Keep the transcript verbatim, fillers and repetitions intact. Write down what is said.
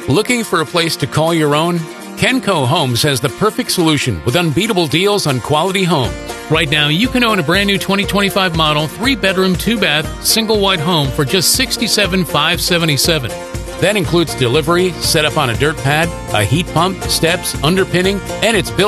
Looking for a place to call your own? Kenco Homes has the perfect solution with unbeatable deals on quality homes. Right now, you can own a brand new twenty twenty-five model, three bedroom, two bath, single wide home for just sixty-seven thousand five hundred seventy-seven dollars. That includes delivery, setup on a dirt pad, a heat pump, steps, underpinning, and it's built